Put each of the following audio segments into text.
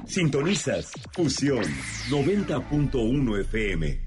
Sintonizas Fusión 90.1 FM.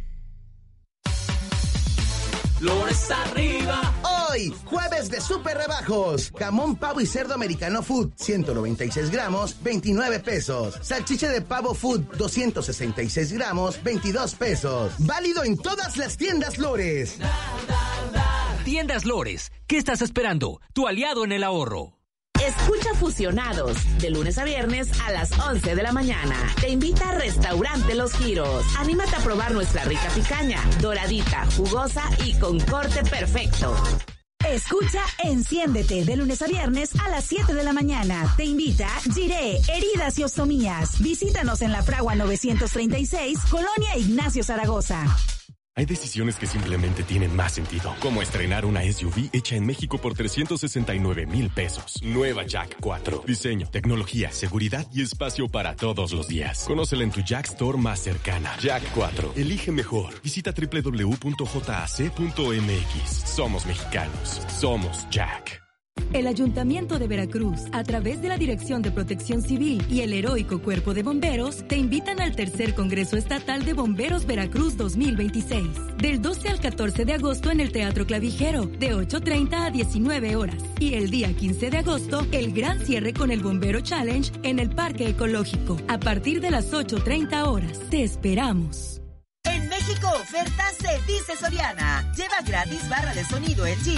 Lores arriba. Hoy, jueves de súper rebajos. Jamón, pavo y cerdo americano food, 196 gramos, 29 pesos. Salchicha de pavo food, 266 gramos, 22 pesos. Válido en todas las tiendas Lores. Tiendas Lores, ¿qué estás esperando? Tu aliado en el ahorro. Escucha Fusionados, de lunes a viernes a las 11 de la mañana. Te invita a Restaurante Los Giros. Anímate a probar nuestra rica picaña, doradita, jugosa y con corte perfecto. Escucha Enciéndete, de lunes a viernes a las 7 de la mañana. Te invita Giré, Heridas y Ostomías. Visítanos en La Fragua 936, Colonia Ignacio Zaragoza. Hay decisiones que simplemente tienen más sentido, como estrenar una SUV hecha en México por 369,000 pesos. Nueva Jack 4. Diseño, tecnología, seguridad y espacio para todos los días. Conócela en tu Jack Store más cercana. Jack 4. Elige mejor. Visita www.jac.mx. Somos mexicanos. Somos Jack. El Ayuntamiento de Veracruz, a través de la Dirección de Protección Civil y el Heroico Cuerpo de Bomberos, te invitan al Tercer Congreso Estatal de Bomberos Veracruz 2026, del 12 al 14 de agosto en el Teatro Clavijero, de 8:30 a 19 horas. Y el día 15 de agosto, el gran cierre con el Bombero Challenge en el Parque Ecológico, a partir de las 8:30 horas. Te esperamos. En México, ofertas se dice Soriana. Lleva gratis barra de sonido LG